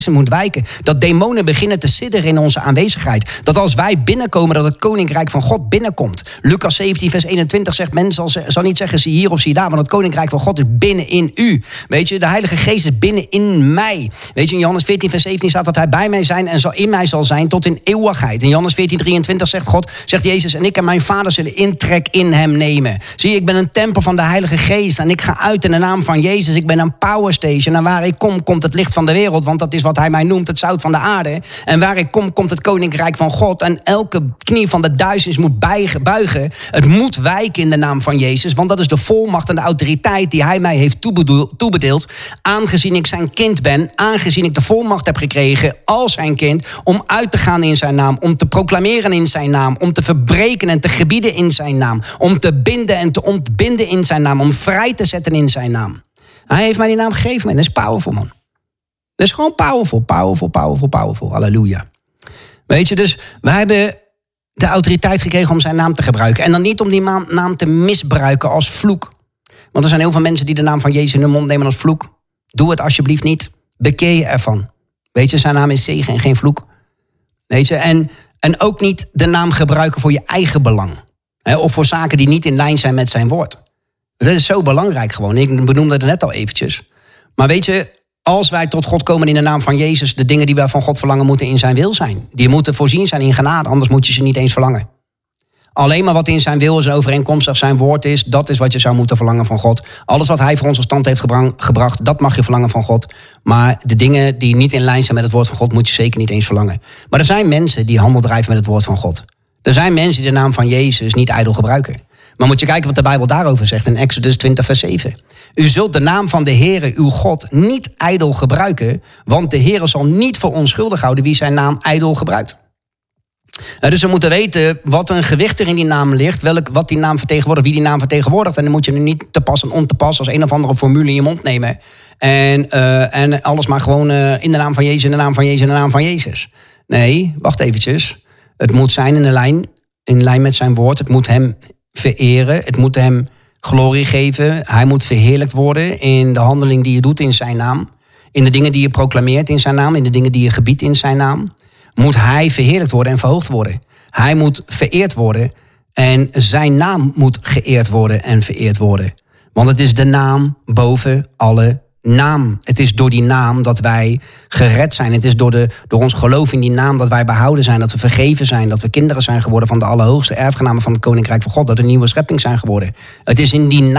moet wijken. Dat demonen beginnen te sidderen in onze aanwezigheid. Dat als wij binnenkomen, dat het koninkrijk van God binnenkomt. Lucas 17 vers 21 zegt, men zal niet zeggen zie hier of zie daar, want het koninkrijk van God is binnenin u. Weet je, de Heilige Geest is binnenin mij. Weet je, in Johannes 14 vers 17 staat dat hij bij mij zijn en in mij zal zijn tot in eeuwigheid. In Johannes 14 23 zegt Jezus, en ik en mijn Vader zullen intrek in hem nemen. Zie je, ik ben een tempel van de Heilige Geest en ik ga uit in de naam van Jezus. Ik ben een power station en waar ik kom, komt het licht van de wereld, want dat is wat hij mij noemt het zout van de aarde. En waar ik kom, komt het koninkrijk van God. En elke knie van de duisternis moet buigen. Het moet wijken in de naam van Jezus. Want dat is de volmacht en de autoriteit die hij mij heeft toebedeeld. Aangezien ik zijn kind ben. Aangezien ik de volmacht heb gekregen als zijn kind. Om uit te gaan in zijn naam. Om te proclameren in zijn naam. Om te verbreken en te gebieden in zijn naam. Om te binden en te ontbinden in zijn naam. Om vrij te zetten in zijn naam. Hij heeft mij die naam gegeven, man. Dat is powerful, man. Dat is gewoon powerful. Halleluja. Weet je, dus wij hebben de autoriteit gekregen om zijn naam te gebruiken. En dan niet om die naam te misbruiken als vloek. Want er zijn heel veel mensen die de naam van Jezus in hun mond nemen als vloek. Doe het alsjeblieft niet. Bekeer je ervan. Weet je, zijn naam is zegen en geen vloek. Weet je, en ook niet de naam gebruiken voor je eigen belang. Of voor zaken die niet in lijn zijn met zijn woord. Dat is zo belangrijk gewoon. Ik benoemde het net al eventjes. Maar weet je, als wij tot God komen in de naam van Jezus, de dingen die wij van God verlangen moeten in zijn wil zijn. Die moeten voorzien zijn in genade, anders moet je ze niet eens verlangen. Alleen maar wat in zijn wil is en overeenkomstig zijn woord is, dat is wat je zou moeten verlangen van God. Alles wat hij voor ons tot stand heeft gebracht, dat mag je verlangen van God. Maar de dingen die niet in lijn zijn met het woord van God, moet je zeker niet eens verlangen. Maar er zijn mensen die handel drijven met het woord van God. Er zijn mensen die de naam van Jezus niet ijdel gebruiken. Maar moet je kijken wat de Bijbel daarover zegt in Exodus 20 vers 7. U zult de naam van de Heere, uw God, niet ijdel gebruiken, want de Heere zal niet voor onschuldig houden wie zijn naam ijdel gebruikt. Dus we moeten weten wat een gewicht er in die naam ligt, wat die naam vertegenwoordigt, wie die naam vertegenwoordigt. En dan moet je nu niet te pas en on te pas als een of andere formule in je mond nemen. En alles maar gewoon in de naam van Jezus, in de naam van Jezus, in de naam van Jezus. Nee, wacht eventjes. Het moet zijn in lijn met zijn woord. Het moet hem vereren. Het moet hem glorie geven. Hij moet verheerlijkt worden in de handeling die je doet in zijn naam. In de dingen die je proclameert in zijn naam. In de dingen die je gebiedt in zijn naam. Moet hij verheerlijkt worden en verhoogd worden. Hij moet vereerd worden. En zijn naam moet geëerd worden en vereerd worden. Want het is de naam boven alle naam. Het is door die naam dat wij gered zijn. Het is door ons geloof in die naam dat wij behouden zijn. Dat we vergeven zijn. Dat we kinderen zijn geworden van de Allerhoogste. Erfgenamen van het Koninkrijk van God. Dat we een nieuwe schepping zijn geworden. Het is in die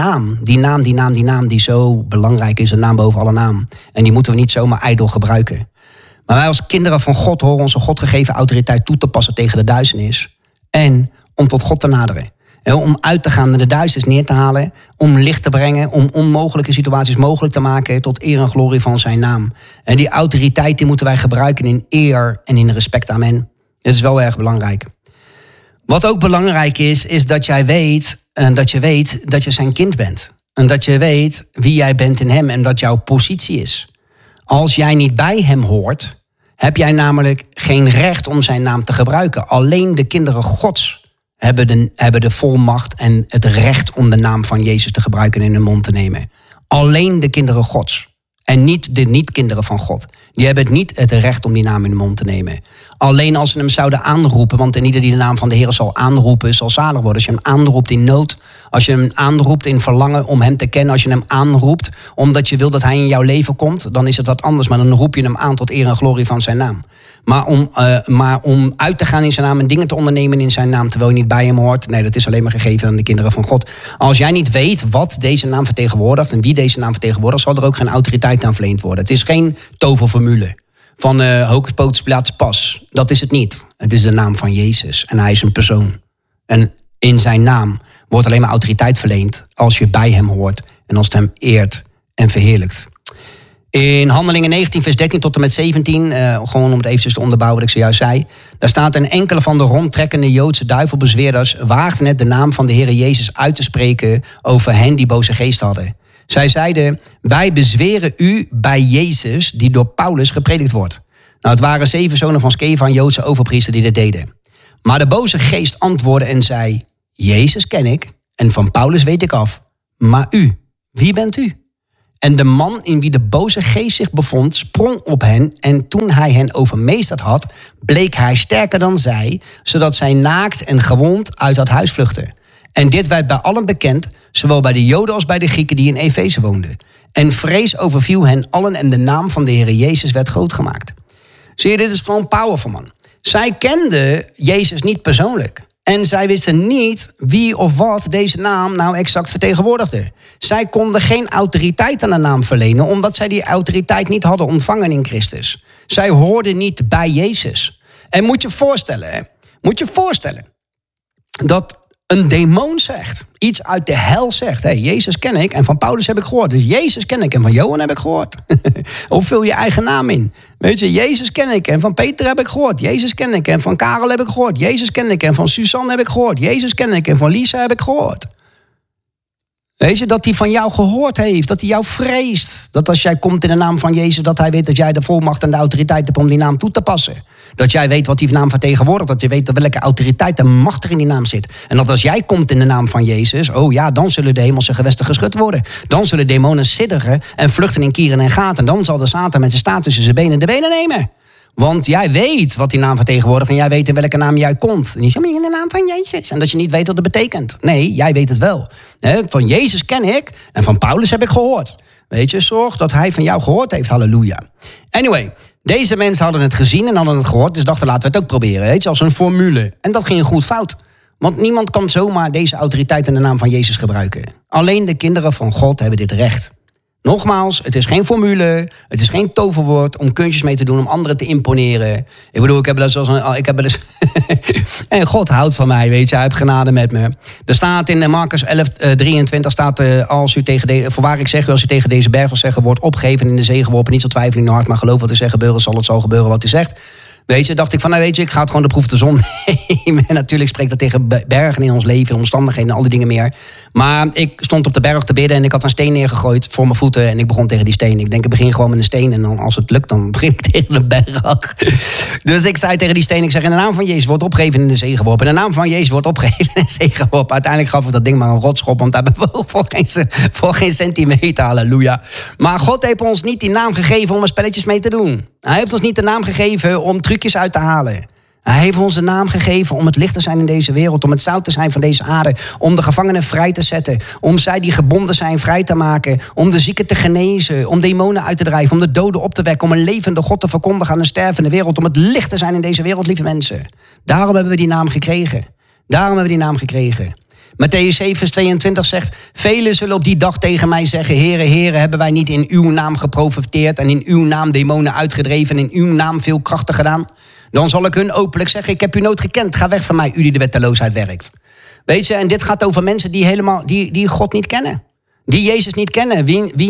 naam die zo belangrijk is. Een naam boven alle naam. En die moeten we niet zomaar ijdel gebruiken. Maar wij als kinderen van God horen onze God gegeven autoriteit toe te passen tegen de duisternis. En om tot God te naderen. Om uit te gaan en de duisternis neer te halen. Om licht te brengen. Om onmogelijke situaties mogelijk te maken. Tot eer en glorie van zijn naam. En die autoriteit die moeten wij gebruiken in eer en in respect aan hem. Dat is wel erg belangrijk. Wat ook belangrijk is dat jij weet. En dat je weet dat je zijn kind bent. En dat je weet wie jij bent in hem. En dat jouw positie is. Als jij niet bij hem hoort. Heb jij namelijk geen recht om zijn naam te gebruiken. Alleen de kinderen Gods hebben de volmacht en het recht om de naam van Jezus te gebruiken en in hun mond te nemen. Alleen de kinderen Gods. En niet de niet-kinderen van God. Die hebben niet het recht om die naam in de mond te nemen. Alleen als ze hem zouden aanroepen. Want ieder die de naam van de Heer zal aanroepen, zal zalig worden. Als je hem aanroept in nood. Als je hem aanroept in verlangen om hem te kennen. Als je hem aanroept omdat je wil dat hij in jouw leven komt. Dan is het wat anders. Maar dan roep je hem aan tot eer en glorie van zijn naam. Maar om uit te gaan in zijn naam en dingen te ondernemen in zijn naam terwijl je niet bij hem hoort. Nee, dat is alleen maar gegeven aan de kinderen van God. Als jij niet weet wat deze naam vertegenwoordigt en wie deze naam vertegenwoordigt, zal er ook geen autoriteit aan verleend worden. Het is geen toverformule van hocus pocus Pilatus pas. Dat is het niet. Het is de naam van Jezus en hij is een persoon. En in zijn naam wordt alleen maar autoriteit verleend als je bij hem hoort en als het hem eert en verheerlijkt. In Handelingen 19 vers 13 tot en met 17, gewoon om het eventjes te onderbouwen wat ik zojuist zei. Daar staat: en enkele van de rondtrekkende Joodse duivelbezweerders waagden het de naam van de Heere Jezus uit te spreken over hen die boze geest hadden. Zij zeiden: wij bezweren u bij Jezus die door Paulus gepredikt wordt. Nou, het waren 7 zonen van Sceva, een Joodse overpriester, die dit deden. Maar de boze geest antwoordde en zei: Jezus ken ik en van Paulus weet ik af. Maar u, wie bent u? En de man in wie de boze geest zich bevond, sprong op hen. En toen hij hen overmeesterd had, bleek hij sterker dan zij, zodat zij naakt en gewond uit dat huis vluchtten. En dit werd bij allen bekend, zowel bij de Joden als bij de Grieken die in Efeze woonden. En vrees overviel hen allen en de naam van de Heer Jezus werd groot gemaakt. Zie je, dit is gewoon powerful, man. Zij kenden Jezus niet persoonlijk. En zij wisten niet wie of wat deze naam nou exact vertegenwoordigde. Zij konden geen autoriteit aan de naam verlenen, omdat zij die autoriteit niet hadden ontvangen in Christus. Zij hoorden niet bij Jezus. En moet je voorstellen dat een demon zegt, iets uit de hel zegt. Hey, Jezus ken ik en van Paulus heb ik gehoord. Dus Jezus ken ik en van Johan heb ik gehoord. Of vul je eigen naam in. Weet je, Jezus ken ik en van Peter heb ik gehoord. Jezus ken ik en van Karel heb ik gehoord. Jezus ken ik en van Suzanne heb ik gehoord. Jezus ken ik en van Lisa heb ik gehoord. Weet je, dat hij van jou gehoord heeft, dat hij jou vreest. Dat als jij komt in de naam van Jezus, dat hij weet dat jij de volmacht en de autoriteit hebt om die naam toe te passen. Dat jij weet wat die naam vertegenwoordigt, dat je weet welke autoriteit en macht er in die naam zit. En dat als jij komt in de naam van Jezus, oh ja, dan zullen de hemelse gewesten geschud worden. Dan zullen demonen sidderen en vluchten in kieren en gaten. En dan zal de Satan met zijn staart tussen zijn benen de benen nemen. Want jij weet wat die naam vertegenwoordigt en jij weet in welke naam jij komt. En niet in de naam van Jezus. En dat je niet weet wat het betekent. Nee, jij weet het wel. Van Jezus ken ik en van Paulus heb ik gehoord. Weet je, zorg dat hij van jou gehoord heeft. Halleluja. Anyway, deze mensen hadden het gezien en hadden het gehoord. Dus dachten, laten we het ook proberen. Weet je, als een formule. En dat ging goed fout. Want niemand kan zomaar deze autoriteit in de naam van Jezus gebruiken. Alleen de kinderen van God hebben dit recht. Nogmaals, het is geen formule, het is geen toverwoord om kunstjes mee te doen, om anderen te imponeren. Ik bedoel, ik heb wel eens en God houdt van mij, weet je, hij heeft genade met me. Er staat in Marcus 11:23 staat, voorwaar ik zeg u, als u tegen deze berg zal zeggen, wordt opgegeven en in de zee geworpen, niet zo twijfelen in uw hart, maar geloof wat u zegt gebeuren zal, het zal gebeuren wat u zegt. Weet je, dacht ik van, nou weet je, ik ga het gewoon de proef de zon nemen. Natuurlijk spreekt dat tegen bergen in ons leven, omstandigheden en al die dingen meer. Maar ik stond op de berg te bidden en ik had een steen neergegooid voor mijn voeten. En ik begon tegen die steen. Ik denk, ik begin gewoon met een steen en dan, als het lukt, dan begin ik tegen de berg. Dus ik zei tegen die steen, ik zeg, in de naam van Jezus wordt opgegeven in de zee geworpen. In de naam van Jezus wordt opgegeven in de zee geworpen. Uiteindelijk gaf ik dat ding maar een rotschop, want hij bewoog voor geen centimeter, halleluja. Maar God heeft ons niet die naam gegeven om er spelletjes mee te doen. Hij heeft ons niet de naam gegeven om trucjes uit te halen. Hij heeft ons de naam gegeven om het licht te zijn in deze wereld, om het zout te zijn van deze aarde, om de gevangenen vrij te zetten, om zij die gebonden zijn vrij te maken, om de zieken te genezen, om demonen uit te drijven, om de doden op te wekken, om een levende God te verkondigen aan een stervende wereld, om het licht te zijn in deze wereld, lieve mensen. Daarom hebben we die naam gekregen. Mattheüs 7, vers 22 zegt, velen zullen op die dag tegen mij zeggen, Heere, Heere, hebben wij niet in uw naam geprofeteerd en in uw naam demonen uitgedreven en in uw naam veel krachten gedaan? Dan zal ik hun openlijk zeggen, ik heb u nooit gekend, ga weg van mij, u die de wetteloosheid werkt. Weet je, en dit gaat over mensen die God niet kennen. Die Jezus niet kennen,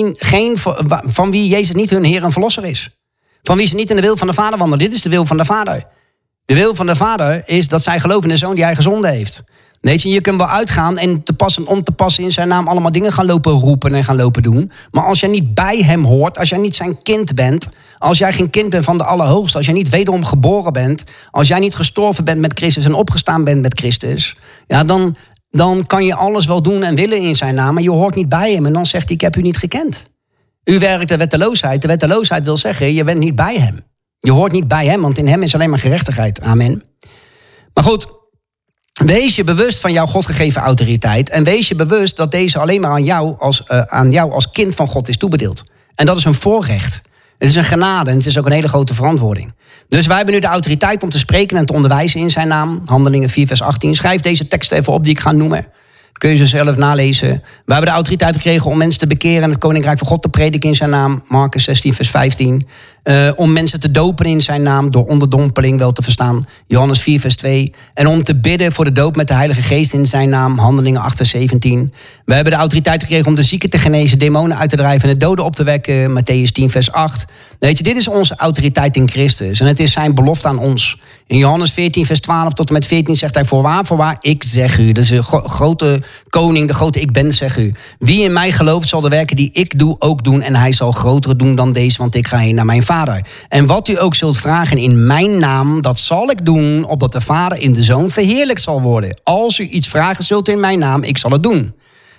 van wie Jezus niet hun Heer en Verlosser is. Van wie ze niet in de wil van de Vader wandelen. Dit is de wil van de Vader. De wil van de Vader is dat zij geloven in de Zoon die hij gezonden heeft. Weet je kunt wel uitgaan en te passen en om te passen in zijn naam allemaal dingen gaan lopen roepen en gaan lopen doen. Maar als jij niet bij hem hoort, als jij niet zijn kind bent, als jij geen kind bent van de Allerhoogste, als jij niet wederom geboren bent, als jij niet gestorven bent met Christus en opgestaan bent met Christus, ja, dan kan je alles wel doen en willen in zijn naam, maar je hoort niet bij hem. En dan zegt hij, ik heb u niet gekend. U werkt de wetteloosheid. De wetteloosheid wil zeggen, je bent niet bij hem. Je hoort niet bij hem, want in hem is alleen maar gerechtigheid. Amen. Maar goed, wees je bewust van jouw God gegeven autoriteit. En wees je bewust dat deze alleen maar aan jou als kind van God is toebedeeld. En dat is een voorrecht. Het is een genade en het is ook een hele grote verantwoording. Dus wij hebben nu de autoriteit om te spreken en te onderwijzen in zijn naam. Handelingen 4 vers 18. Schrijf deze tekst even op die ik ga noemen. Kun je ze zelf nalezen. We hebben de autoriteit gekregen om mensen te bekeren en het koninkrijk van God te prediken in zijn naam. Marcus 16 vers 15. Om mensen te dopen in zijn naam door onderdompeling wel te verstaan. Johannes 4 vers 2. En om te bidden voor de doop met de Heilige Geest in zijn naam. Handelingen 8 vers 17. We hebben de autoriteit gekregen om de zieken te genezen, demonen uit te drijven en de doden op te wekken. Mattheüs 10 vers 8. Weet je, dit is onze autoriteit in Christus. En het is zijn belofte aan ons. In Johannes 14 vers 12 tot en met 14 zegt hij, voorwaar, ik zeg u. Dus de grote koning, de grote ik ben, zeg u. Wie in mij gelooft zal de werken die ik doe ook doen. En hij zal grotere doen dan deze, want ik ga heen naar mijn Vader. En wat u ook zult vragen in mijn naam, dat zal ik doen, opdat de Vader in de Zoon verheerlijkt zal worden. Als u iets vragen zult in mijn naam, ik zal het doen.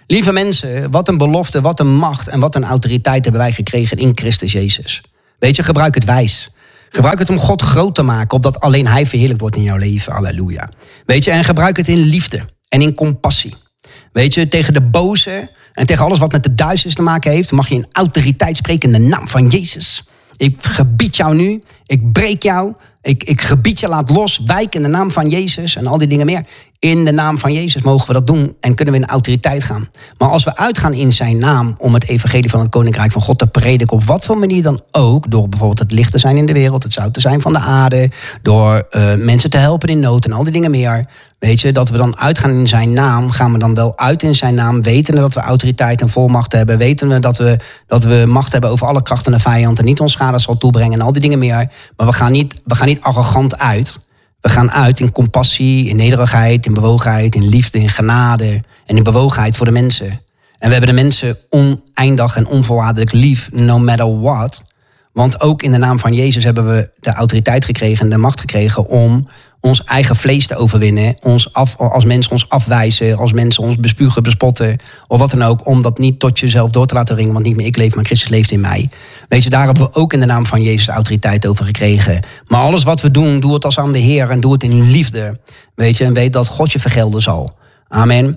Lieve mensen, wat een belofte, wat een macht en wat een autoriteit hebben wij gekregen in Christus Jezus. Weet je, gebruik het wijs. Gebruik het om God groot te maken, opdat alleen Hij verheerlijk wordt in jouw leven. Halleluja. Weet je, en gebruik het in liefde en in compassie. Weet je, tegen de boze en tegen alles wat met de duisternis te maken heeft, mag je in autoriteit spreken in de naam van Jezus. Ik gebied jou nu, ik breek jou, ik gebied je, laat los, wijk in de naam van Jezus en al die dingen meer. In de naam van Jezus mogen we dat doen en kunnen we in autoriteit gaan. Maar als we uitgaan in zijn naam om het evangelie van het koninkrijk van God te prediken, op wat voor manier dan ook, door bijvoorbeeld het licht te zijn in de wereld, het zout te zijn van de aarde, door mensen te helpen in nood en al die dingen meer. Weet je, dat we dan uitgaan in zijn naam, gaan we dan wel uit in zijn naam, wetende dat we autoriteit en volmacht hebben, wetende dat we macht hebben over alle krachten en de vijand en niet ons schade zal toebrengen en al die dingen meer. Maar we gaan niet arrogant uit. We gaan uit in compassie, in nederigheid, in bewogenheid, in liefde, in genade en in bewogenheid voor de mensen. En we hebben de mensen oneindig en onvoorwaardelijk lief, no matter what. Want ook in de naam van Jezus hebben we de autoriteit gekregen en de macht gekregen om ons eigen vlees te overwinnen. Als mensen ons afwijzen, als mensen ons bespugen, bespotten of wat dan ook. Om dat niet tot jezelf door te laten dringen, want niet meer ik leef, maar Christus leeft in mij. Weet je, daar hebben we ook in de naam van Jezus autoriteit over gekregen. Maar alles wat we doen, doe het als aan de Heer en doe het in liefde. Weet je, en weet dat God je vergelden zal. Amen.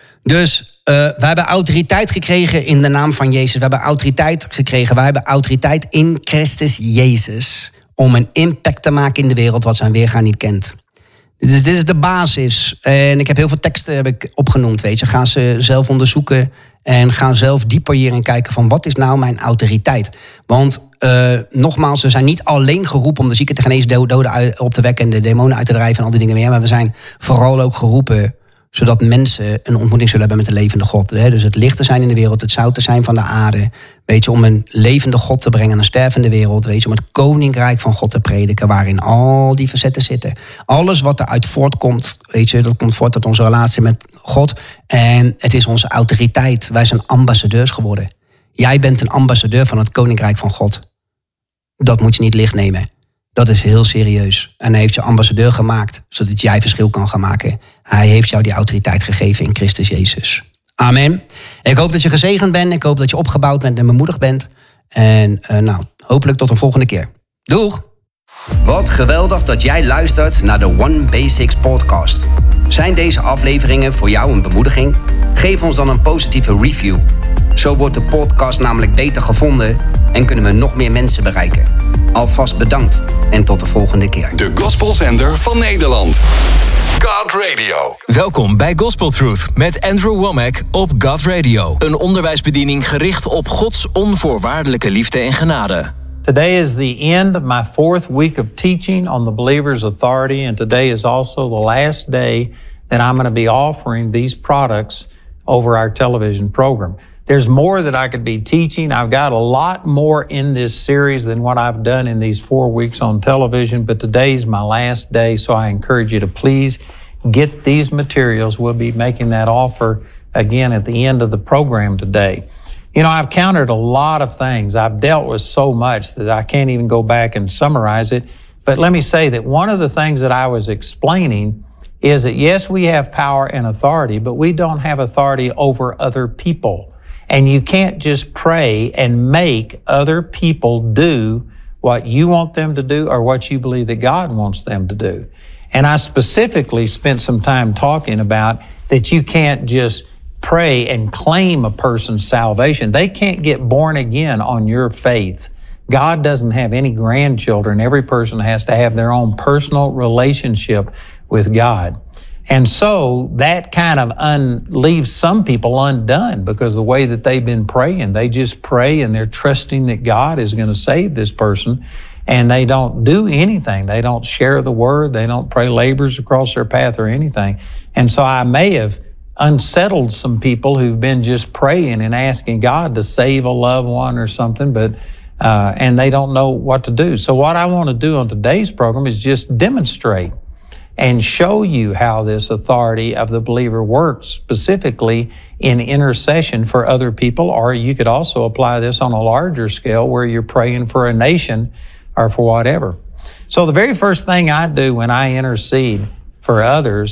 Dus wij hebben autoriteit gekregen in de naam van Jezus. We hebben autoriteit gekregen. Wij hebben autoriteit in Christus Jezus. Om een impact te maken in de wereld wat zijn weergaan niet kent. Dit is de basis. En ik heb heel veel teksten opgenoemd, weet je. Ga ze zelf onderzoeken en ga zelf dieper hierin kijken van wat is nou mijn autoriteit. Want nogmaals, we zijn niet alleen geroepen om de zieken te genezen, doden op te wekken en de demonen uit te drijven en al die dingen meer. Maar we zijn vooral ook geroepen zodat mensen een ontmoeting zullen hebben met de levende God. Dus het licht te zijn in de wereld, het zout te zijn van de aarde. Weet je, om een levende God te brengen aan een stervende wereld. Weet je, om het koninkrijk van God te prediken, waarin al die facetten zitten. Alles wat eruit voortkomt, weet je, dat komt voort uit onze relatie met God. En het is onze autoriteit. Wij zijn ambassadeurs geworden. Jij bent een ambassadeur van het koninkrijk van God. Dat moet je niet licht nemen. Dat is heel serieus. En hij heeft je ambassadeur gemaakt, zodat jij verschil kan gaan maken. Hij heeft jou die autoriteit gegeven in Christus Jezus. Amen. Ik hoop dat je gezegend bent. Ik hoop dat je opgebouwd bent en bemoedigd bent. En hopelijk tot een volgende keer. Doeg! Wat geweldig dat jij luistert naar de One Basics podcast. Zijn deze afleveringen voor jou een bemoediging? Geef ons dan een positieve review. Zo wordt de podcast namelijk beter gevonden en kunnen we nog meer mensen bereiken. Alvast bedankt en tot de volgende keer. De gospelzender van Nederland. God Radio. Welkom bij Gospel Truth met Andrew Womack op God Radio. Een onderwijsbediening gericht op Gods onvoorwaardelijke liefde en genade. Today is the end of my 4th week of teaching on the believer's authority, and today is also the last day that I'm going to be offering these products over our television program. There's more that I could be teaching. I've got a lot more in this series than what I've done in these 4 weeks on television, but today's my last day, so I encourage you to please get these materials. We'll be making that offer again at the end of the program today. You know, I've countered a lot of things. I've dealt with so much that I can't even go back and summarize it. But let me say that one of the things that I was explaining is that yes, we have power and authority, but we don't have authority over other people. And you can't just pray and make other people do what you want them to do or what you believe that God wants them to do. And I specifically spent some time talking about that you can't just pray and claim a person's salvation. They can't get born again on your faith. God doesn't have any grandchildren. Every person has to have their own personal relationship with God. And so that kind of leaves some people undone because the way that they've been praying, they just pray and they're trusting that God is going to save this person, and they don't do anything. They don't share the word. They don't pray labors across their path or anything. And so I may have unsettled some people who've been just praying and asking God to save a loved one or something, but and they don't know what to do. So what I want to do on today's program is just demonstrate and show you how this authority of the believer works, specifically in intercession for other people, or you could also apply this on a larger scale where you're praying for a nation or for whatever. So the very first thing I do when I intercede for others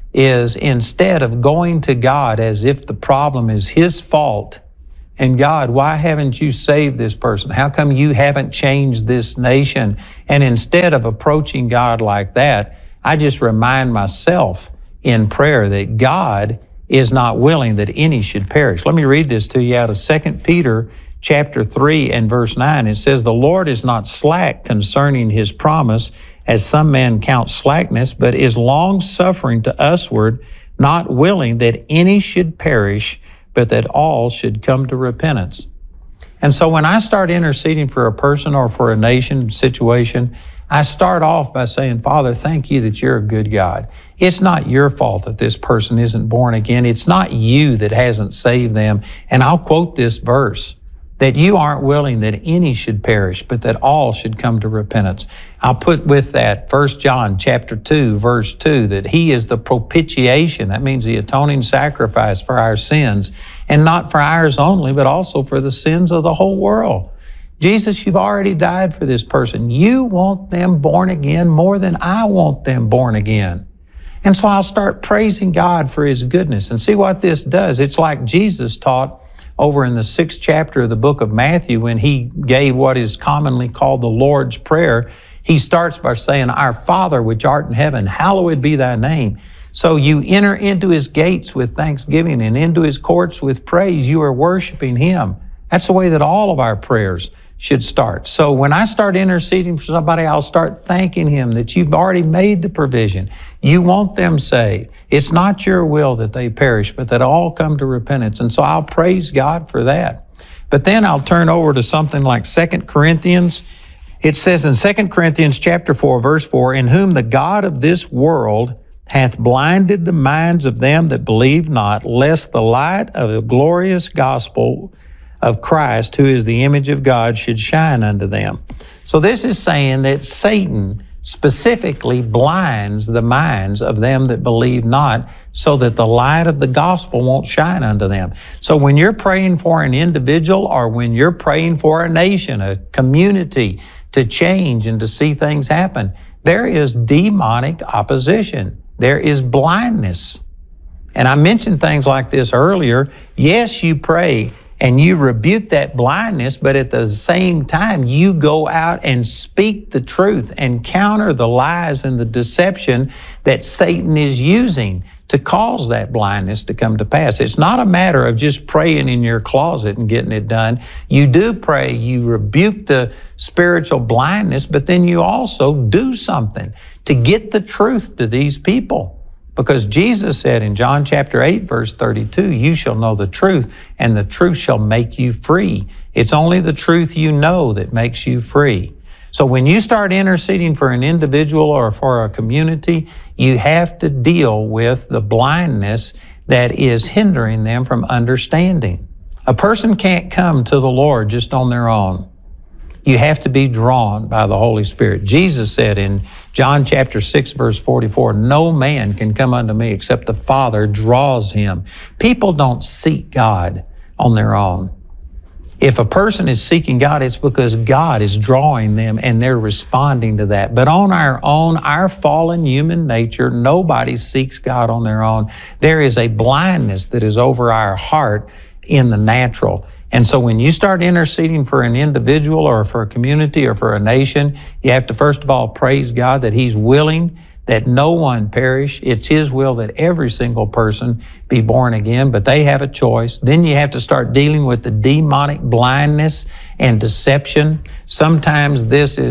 is instead of going to God as if the problem is His fault, and God, why haven't you saved this person? How come you haven't changed this nation? And instead of approaching God like that, I just remind myself in prayer that God is not willing that any should perish. Let me read this to you out of 2 Peter chapter 3 and verse 9. It says, "The Lord is not slack concerning His promise, as some men count slackness, but is long-suffering to usward, not willing that any should perish, but that all should come to repentance." And so when I start interceding for a person or for a nation situation, I start off by saying, Father, thank you that you're a good God. It's not your fault that this person isn't born again. It's not you that hasn't saved them. And I'll quote this verse, that you aren't willing that any should perish, but that all should come to repentance. I'll put with that 1 John chapter 2, verse 2, that He is the propitiation. That means the atoning sacrifice for our sins, and not for ours only, but also for the sins of the whole world. Jesus, you've already died for this person. You want them born again more than I want them born again. And so I'll start praising God for His goodness. And see what this does. It's like Jesus taught over in the 6th chapter of the book of Matthew when He gave what is commonly called the Lord's Prayer. He starts by saying, "Our Father which art in heaven, hallowed be thy name." So you enter into His gates with thanksgiving and into His courts with praise. You are worshiping Him. That's the way that all of our prayers should start. So when I start interceding for somebody, I'll start thanking Him that you've already made the provision. You want them saved. It's not your will that they perish, but that all come to repentance. And so I'll praise God for that. But then I'll turn over to something like 2 Corinthians. It says in 2 Corinthians chapter 4, verse 4, "In whom the God of this world hath blinded the minds of them that believe not, lest the light of the glorious gospel of Christ, who is the image of God, should shine unto them." So this is saying that Satan specifically blinds the minds of them that believe not, so that the light of the gospel won't shine unto them. So when you're praying for an individual, or when you're praying for a nation, a community to change and to see things happen, there is demonic opposition. There is blindness. And I mentioned things like this earlier. Yes, you pray and you rebuke that blindness, but at the same time, you go out and speak the truth and counter the lies and the deception that Satan is using to cause that blindness to come to pass. It's not a matter of just praying in your closet and getting it done. You do pray, you rebuke the spiritual blindness, but then you also do something to get the truth to these people. Because Jesus said in John chapter 8, verse 32, "You shall know the truth, and the truth shall make you free." It's only the truth you know that makes you free. So when you start interceding for an individual or for a community, you have to deal with the blindness that is hindering them from understanding. A person can't come to the Lord just on their own. You have to be drawn by the Holy Spirit. Jesus said in John chapter 6, verse 44, "No man can come unto me except the Father draws him." People don't seek God on their own. If a person is seeking God, it's because God is drawing them and they're responding to that. But on our own, our fallen human nature, nobody seeks God on their own. There is a blindness that is over our heart in the natural. And so when you start interceding for an individual or for a community or for a nation, you have to first of all praise God that He's willing that no one perish. It's His will that every single person be born again, but they have a choice. Then you have to start dealing with the demonic blindness and deception. Sometimes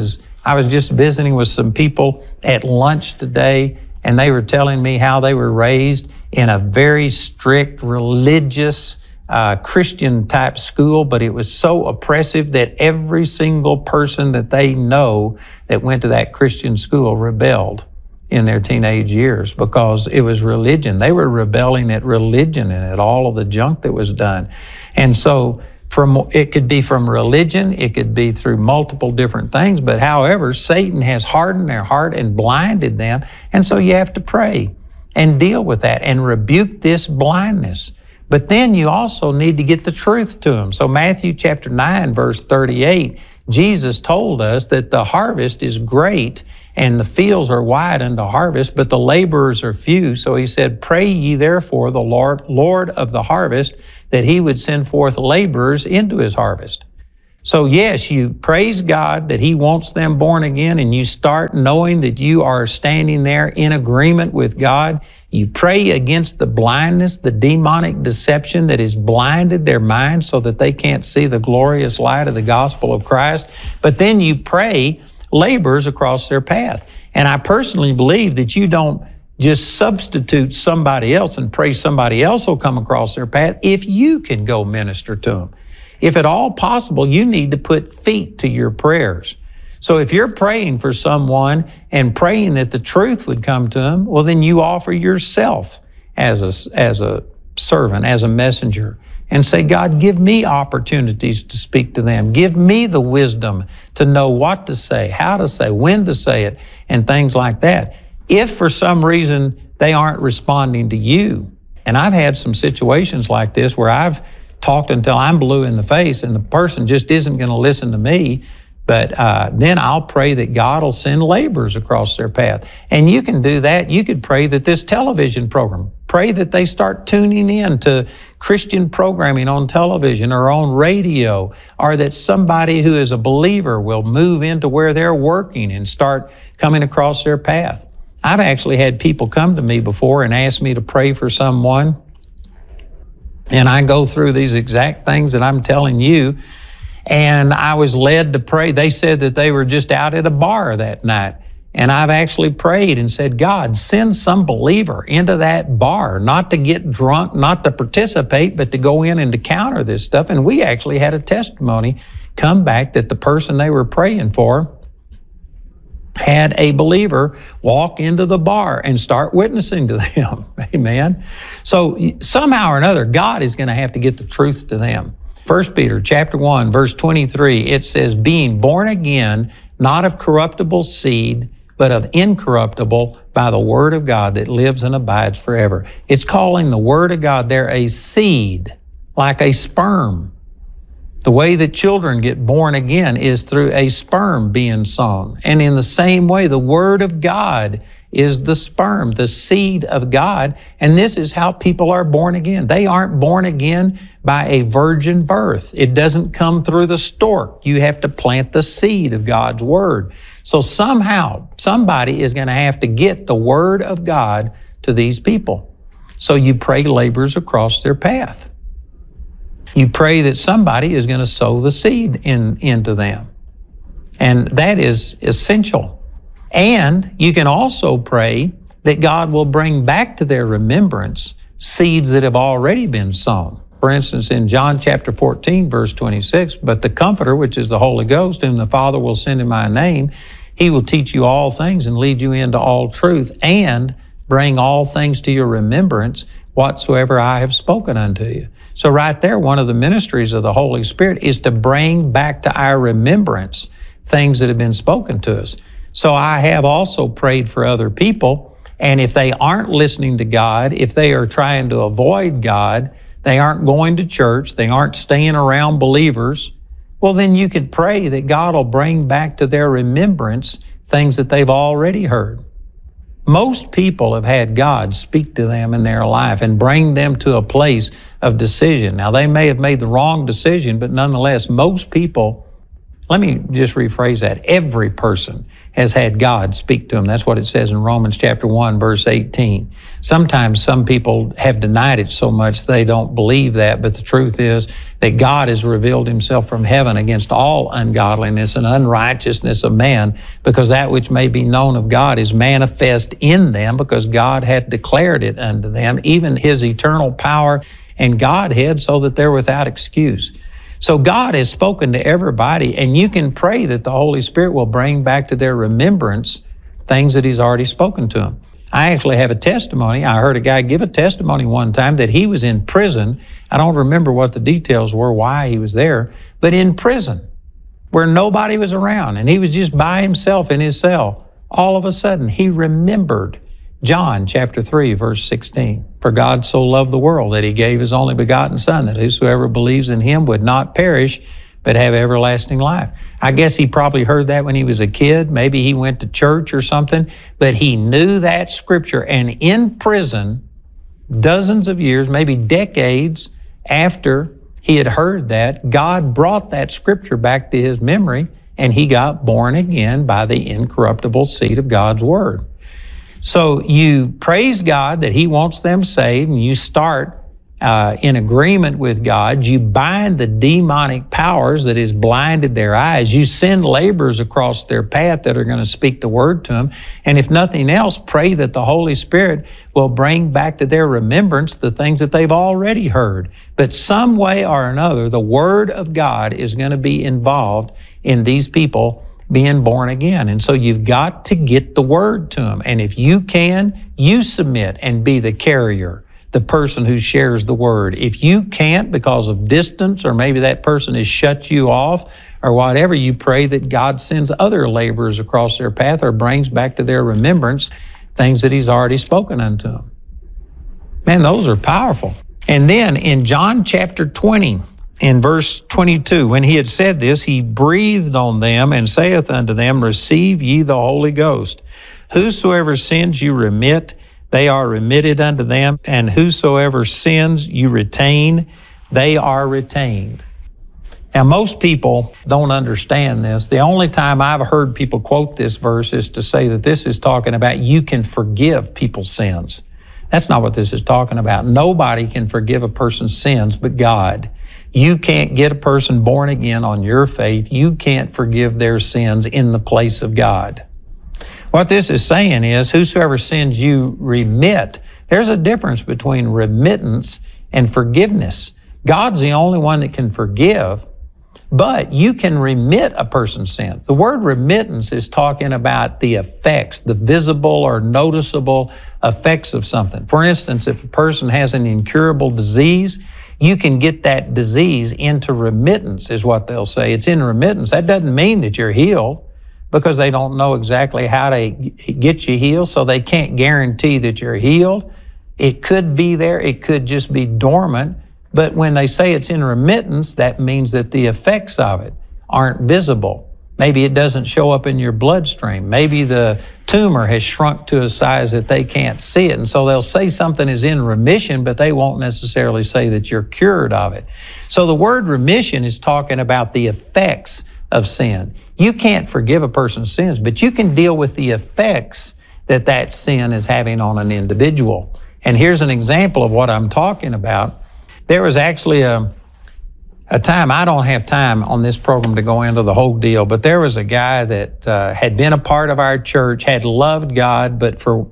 I was just visiting with some people at lunch today, and they were telling me how they were raised in a very strict religious Christian type school, but it was so oppressive that every single person that they know that went to that Christian school rebelled in their teenage years because it was religion. They were rebelling at religion and at all of the junk that was done. And so it could be from religion, it could be through multiple different things, but however, Satan has hardened their heart and blinded them. And so you have to pray and deal with that and rebuke this blindness. But then you also need to get the truth to them. So Matthew chapter 9, verse 38 Jesus told us that the harvest is great and the fields are wide unto harvest, but the laborers are few. So he said, pray ye therefore the Lord of the harvest, that he would send forth laborers into his harvest. So yes, you praise God that he wants them born again, and you start knowing that you are standing there in agreement with God. You pray against the blindness, the demonic deception that has blinded their minds so that they can't see the glorious light of the gospel of Christ. But then you pray laborers across their path. And I personally believe that you don't just substitute somebody else and pray somebody else will come across their path if you can go minister to them. If at all possible, you need to put feet to your prayers. So if you're praying for someone and praying that the truth would come to them, well, then you offer yourself as a servant, as a messenger, and say, God, give me opportunities to speak to them. Give me the wisdom to know what to say, how to say, when to say it, and things like that. If for some reason they aren't responding to you, and I've had some situations like this where I've talked until I'm blue in the face and the person just isn't going to listen to me, but then I'll pray that God will send laborers across their path. And you can do that. You could pray that this television program, pray that they start tuning in to Christian programming on television or on radio, or that somebody who is a believer will move into where they're working and start coming across their path. I've actually had people come to me before and ask me to pray for someone, and I go through these exact things that I'm telling you, and I was led to pray. They said that they were just out at a bar that night, and I've actually prayed and said, God, send some believer into that bar, not to get drunk, not to participate, but to go in and to counter this stuff. And we actually had a testimony come back that the person they were praying for had a believer walk into the bar and start witnessing to them. Amen. So somehow or another, God is going to have to get the truth to them. 1 Peter chapter 1, verse 23, it says, being born again, not of corruptible seed, but of incorruptible by the word of God that lives and abides forever. It's calling the word of God there a seed, like a sperm. The way that children get born again is through a sperm being sown. And in the same way, the Word of God is the sperm, the seed of God. And this is how people are born again. They aren't born again by a virgin birth. It doesn't come through the stork. You have to plant the seed of God's Word. So somehow, somebody is going to have to get the Word of God to these people. So you pray laborers across their path. You pray that somebody is going to sow the seed into them. And that is essential. And you can also pray that God will bring back to their remembrance seeds that have already been sown. For instance, in John chapter 14, verse 26, but the Comforter, which is the Holy Ghost, whom the Father will send in my name, he will teach you all things and lead you into all truth and bring all things to your remembrance whatsoever I have spoken unto you. So right there, one of the ministries of the Holy Spirit is to bring back to our remembrance things that have been spoken to us. So I have also prayed for other people, and if they aren't listening to God, if they are trying to avoid God, they aren't going to church, they aren't staying around believers, well, then you could pray that God will bring back to their remembrance things that they've already heard. Most people have had God speak to them in their life and bring them to a place of decision. Now, they may have made the wrong decision, but nonetheless, most people, let me just rephrase that. Every person has had God speak to them. That's what it says in Romans chapter 1, verse 18. Sometimes some people have denied it so much they don't believe that, but the truth is that God has revealed himself from heaven against all ungodliness and unrighteousness of man, because that which may be known of God is manifest in them, because God hath declared it unto them, even his eternal power and Godhead, so that they're without excuse. So God has spoken to everybody, and you can pray that the Holy Spirit will bring back to their remembrance things that he's already spoken to them. I actually have a testimony. I heard a guy give a testimony one time that he was in prison. I don't remember what the details were, why he was there, but in prison where nobody was around and he was just by himself in his cell. All of a sudden, he remembered John chapter 3, verse 16. For God so loved the world that he gave his only begotten Son, that whosoever believes in him would not perish, but have everlasting life. I guess he probably heard that when he was a kid. Maybe he went to church or something, but he knew that scripture. And in prison, dozens of years, maybe decades after he had heard that, God brought that scripture back to his memory, and he got born again by the incorruptible seed of God's word. So you praise God that he wants them saved, and you start in agreement with God. You bind the demonic powers that has blinded their eyes. You send laborers across their path that are going to speak the word to them. And if nothing else, pray that the Holy Spirit will bring back to their remembrance the things that they've already heard. But some way or another, the word of God is going to be involved in these people being born again. And so you've got to get the word to them. And if you can, you submit and be the carrier, the person who shares the word. If you can't because of distance, or maybe that person has shut you off or whatever, you pray that God sends other laborers across their path or brings back to their remembrance things that he's already spoken unto them. Man, those are powerful. And then in John chapter 20, in verse 22, when he had said this, he breathed on them and saith unto them, receive ye the Holy Ghost. Whosoever sins you remit, they are remitted unto them, and whosoever sins you retain, they are retained. Now, most people don't understand this. The only time I've heard people quote this verse is to say that this is talking about you can forgive people's sins. That's not what this is talking about. Nobody can forgive a person's sins but God. You can't get a person born again on your faith. You can't forgive their sins in the place of God. What this is saying is, whosoever sins you remit. There's a difference between remittance and forgiveness. God's the only one that can forgive, but you can remit a person's sin. The word remittance is talking about the effects, the visible or noticeable effects of something. For instance, if a person has an incurable disease, you can get that disease into remittance, is what they'll say. It's in remittance. That doesn't mean that you're healed, because they don't know exactly how to get you healed, so they can't guarantee that you're healed. It could be there. It could just be dormant. But when they say it's in remittance, that means that the effects of it aren't visible. Maybe it doesn't show up in your bloodstream. Maybe the tumor has shrunk to a size that they can't see it. And so they'll say something is in remission, but they won't necessarily say that you're cured of it. So the word remission is talking about the effects of sin. You can't forgive a person's sins, but you can deal with the effects that that sin is having on an individual. And here's an example of what I'm talking about. There was actually a time, I don't have time on this program to go into the whole deal, but there was a guy that had been a part of our church, had loved God, but for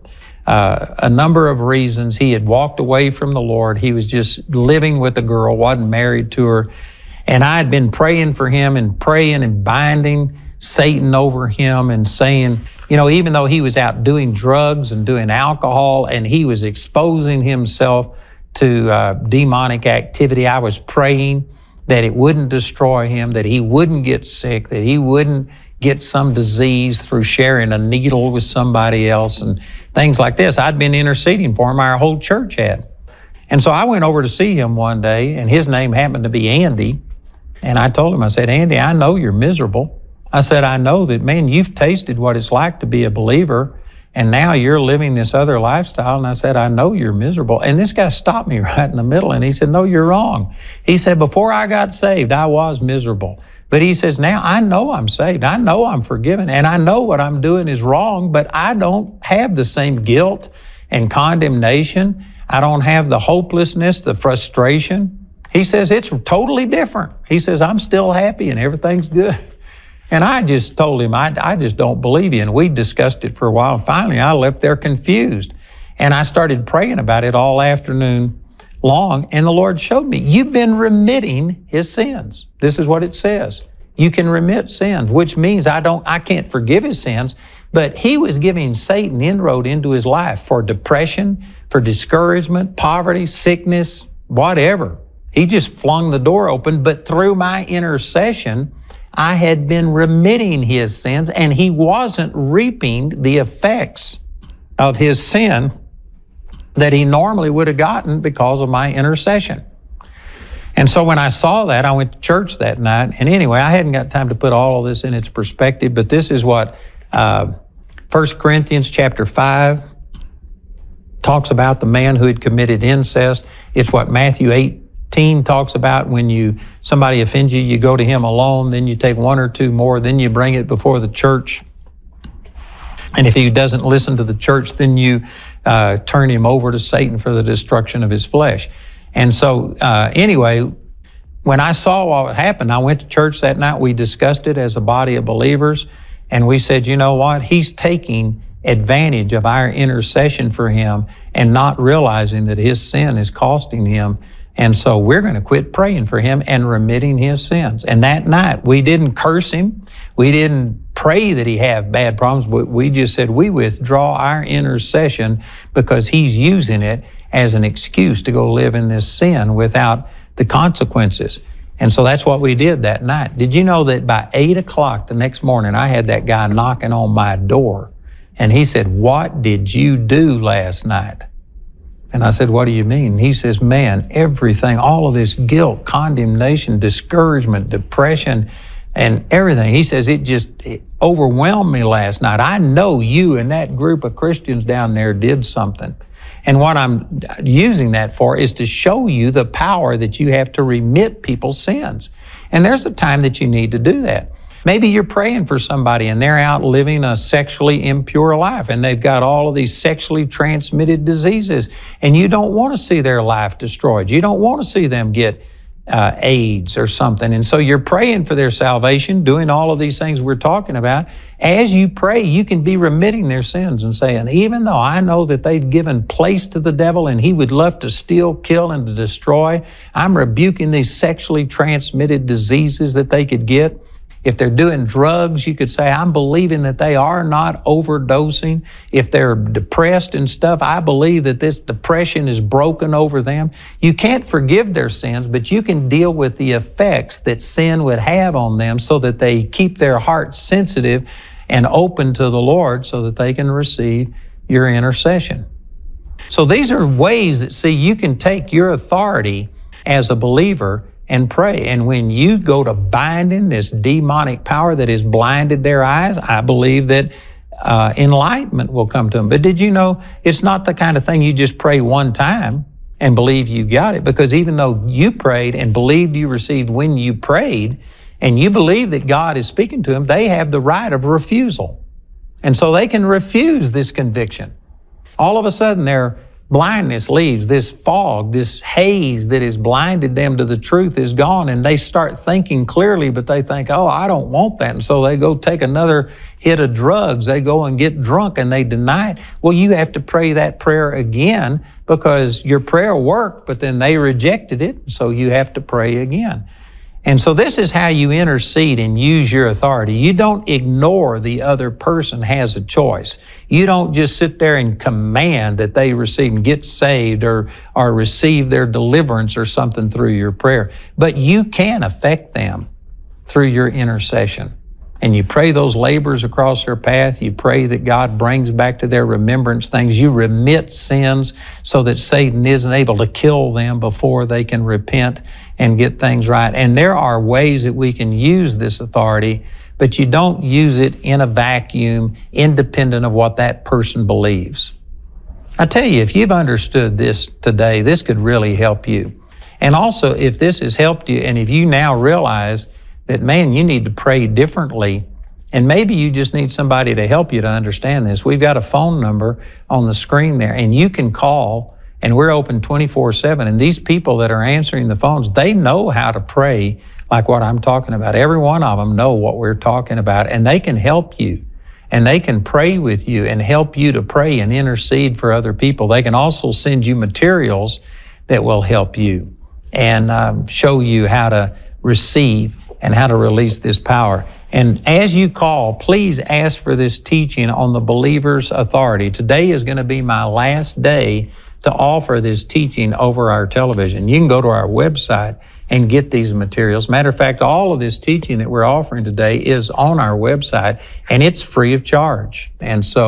a number of reasons, he had walked away from the Lord. He was just living with a girl, wasn't married to her. And I had been praying for him and praying and binding Satan over him and saying, you know, even though he was out doing drugs and doing alcohol and he was exposing himself to demonic activity, I was praying that it wouldn't destroy him, that he wouldn't get sick, that he wouldn't get some disease through sharing a needle with somebody else and things like this. I'd been interceding for him. Our whole church had. And so I went over to see him one day, and his name happened to be Andy. And I told him, I said, Andy, I know you're miserable. I said, I know that, man, you've tasted what it's like to be a believer, and now you're living this other lifestyle. And I said, I know you're miserable. And this guy stopped me right in the middle, and he said, no, you're wrong. He said, before I got saved, I was miserable. But he says, now I know I'm saved. I know I'm forgiven, and I know what I'm doing is wrong, but I don't have the same guilt and condemnation. I don't have the hopelessness, the frustration. He says, it's totally different. He says, I'm still happy and everything's good. And I just told him, I just don't believe you. And we discussed it for a while. Finally, I left there confused. And I started praying about it all afternoon long. And the Lord showed me, you've been remitting his sins. This is what it says. You can remit sins, which means I can't forgive his sins. But he was giving Satan inroad into his life for depression, for discouragement, poverty, sickness, whatever. He just flung the door open, but through my intercession, I had been remitting his sins, and he wasn't reaping the effects of his sin that he normally would have gotten because of my intercession. And so when I saw that, I went to church that night. And anyway, I hadn't got time to put all of this in its perspective, but this is what 1 Corinthians chapter 5 talks about, the man who had committed incest. It's what Matthew 18 talks about. When somebody offends you, you go to him alone, then you take one or two more, then you bring it before the church. And if he doesn't listen to the church, then you turn him over to Satan for the destruction of his flesh. And so anyway, when I saw what happened, I went to church that night. We discussed it as a body of believers. And we said, you know what? He's taking advantage of our intercession for him and not realizing that his sin is costing him. And so we're going to quit praying for him and remitting his sins. And that night, we didn't curse him. We didn't pray that he have bad problems, but we just said we withdraw our intercession because he's using it as an excuse to go live in this sin without the consequences. And so that's what we did that night. Did you know that by 8 o'clock the next morning, I had that guy knocking on my door, and he said, "What did you do last night?" And I said, "What do you mean?" He says, "Man, everything, all of this guilt, condemnation, discouragement, depression, and everything." He says, it overwhelmed me last night. I know you and that group of Christians down there did something. And what I'm using that for is to show you the power that you have to remit people's sins. And there's a time that you need to do that. Maybe you're praying for somebody and they're out living a sexually impure life and they've got all of these sexually transmitted diseases and you don't want to see their life destroyed. You don't want to see them get AIDS or something. And so you're praying for their salvation, doing all of these things we're talking about. As you pray, you can be remitting their sins and saying, even though I know that they've given place to the devil and he would love to steal, kill, and to destroy, I'm rebuking these sexually transmitted diseases that they could get. If they're doing drugs, you could say, I'm believing that they are not overdosing. If they're depressed and stuff, I believe that this depression is broken over them. You can't forgive their sins, but you can deal with the effects that sin would have on them so that they keep their hearts sensitive and open to the Lord so that they can receive your intercession. So these are ways that, see, you can take your authority as a believer and pray. And when you go to binding this demonic power that has blinded their eyes, I believe that enlightenment will come to them. But did you know it's not the kind of thing you just pray one time and believe you got it? Because even though you prayed and believed you received when you prayed, and you believe that God is speaking to them, they have the right of refusal. And so they can refuse this conviction. All of a sudden their blindness leaves, this fog, this haze that has blinded them to the truth is gone, and they start thinking clearly, but they think, oh, I don't want that. And so they go take another hit of drugs. They go and get drunk and they deny it. Well, you have to pray that prayer again because your prayer worked, but then they rejected it. So you have to pray again. And so this is how you intercede and use your authority. You don't ignore the other person has a choice. You don't just sit there and command that they receive and get saved or receive their deliverance or something through your prayer. But you can affect them through your intercession. And you pray those labors across their path. You pray that God brings back to their remembrance things. You remit sins so that Satan isn't able to kill them before they can repent and get things right. And there are ways that we can use this authority, but you don't use it in a vacuum, independent of what that person believes. I tell you, if you've understood this today, this could really help you. And also, if this has helped you, and if you now realize that, man, you need to pray differently, and maybe you just need somebody to help you to understand this. We've got a phone number on the screen there, and you can call, and we're open 24/7. And these people that are answering the phones, they know how to pray like what I'm talking about. Every one of them know what we're talking about, and they can help you, and they can pray with you and help you to pray and intercede for other people. They can also send you materials that will help you and show you how to receive and how to release this power. And as you call, please ask for this teaching on the believer's authority. Today is going to be my last day to offer this teaching over our television. You can go to our website and get these materials. Matter of fact, all of this teaching that we're offering today is on our website, and it's free of charge. And so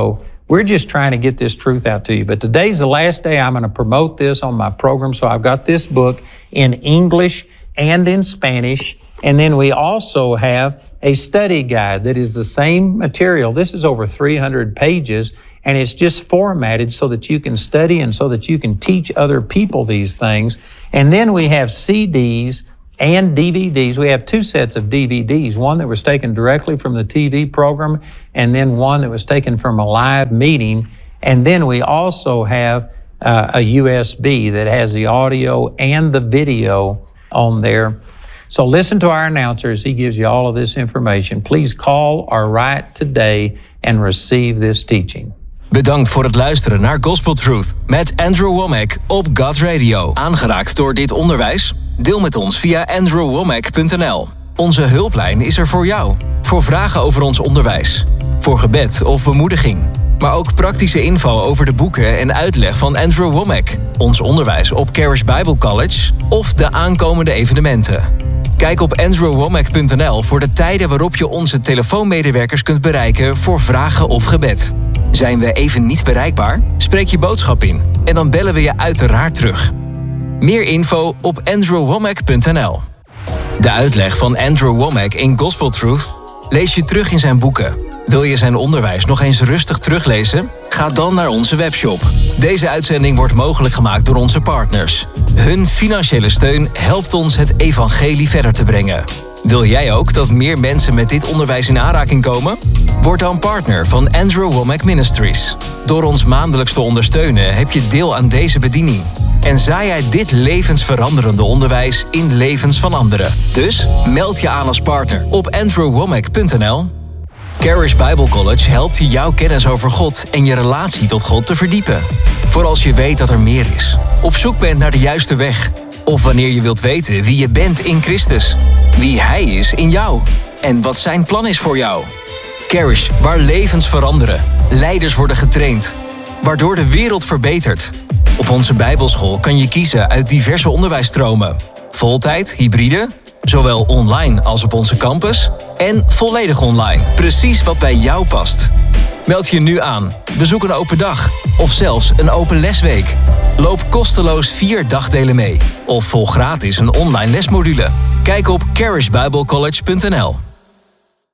We're just trying to get this truth out to you. But today's the last day I'm going to promote this on my program. So I've got this book in English and in Spanish. And then we also have a study guide that is the same material. This is over 300 pages, and it's just formatted so that you can study and so that you can teach other people these things. And then we have CDs and DVDs. We have 2 sets of DVDs, one that was taken directly from the TV program, and then one that was taken from a live meeting. And then we also have a USB that has the audio and the video on there. So listen to our announcer as he gives you all of this information. Please call or write today and receive this teaching. Bedankt voor het luisteren naar Gospel Truth met Andrew Wommack op God Radio. Aangeraakt door dit onderwijs? Deel met ons via andrewwommack.nl. Onze hulplijn is er voor jou. Voor vragen over ons onderwijs. Voor gebed of bemoediging. Maar ook praktische info over de boeken en uitleg van Andrew Wommack. Ons onderwijs op Charis Bible College of de aankomende evenementen. Kijk op andrewwommack.nl voor de tijden waarop je onze telefoonmedewerkers kunt bereiken voor vragen of gebed. Zijn we even niet bereikbaar? Spreek je boodschap in en dan bellen we je uiteraard terug. Meer info op andrewwommack.nl. De uitleg van Andrew Wommack in Gospel Truth lees je terug in zijn boeken. Wil je zijn onderwijs nog eens rustig teruglezen? Ga dan naar onze webshop. Deze uitzending wordt mogelijk gemaakt door onze partners. Hun financiële steun helpt ons het evangelie verder te brengen. Wil jij ook dat meer mensen met dit onderwijs in aanraking komen? Word dan partner van Andrew Wommack Ministries. Door ons maandelijks te ondersteunen heb je deel aan deze bediening. En zaai jij dit levensveranderende onderwijs in levens van anderen. Dus meld je aan als partner op andrewwommack.nl. Charis Bible College helpt je jouw kennis over God en je relatie tot God te verdiepen. Voor als je weet dat er meer is. Op zoek bent naar de juiste weg. Of wanneer je wilt weten wie je bent in Christus. Wie Hij is in jou. En wat zijn plan is voor jou. Charis, waar levens veranderen. Leiders worden getraind. Waardoor de wereld verbetert. Op onze Bijbelschool kan je kiezen uit diverse onderwijsstromen. Voltijd, hybride, zowel online als op onze campus. En volledig online. Precies wat bij jou past. Meld je nu aan. Bezoek een open dag. Of zelfs een open lesweek. Loop kosteloos 4 dagdelen mee. Of volg gratis een online lesmodule. Kijk op charisbiblecollege.nl.